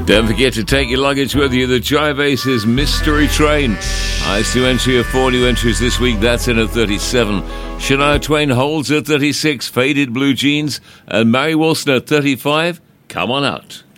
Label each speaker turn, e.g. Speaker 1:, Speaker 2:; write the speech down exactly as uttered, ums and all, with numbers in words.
Speaker 1: Don't forget to take your luggage with you. The Jive Aces Mystery Train. Highest new entry of four new entries this week. That's in at thirty-seven. Shania Twain holds at thirty-six. Faded Blue Jeans. And Mary Wilson at thirty-five. Come on out.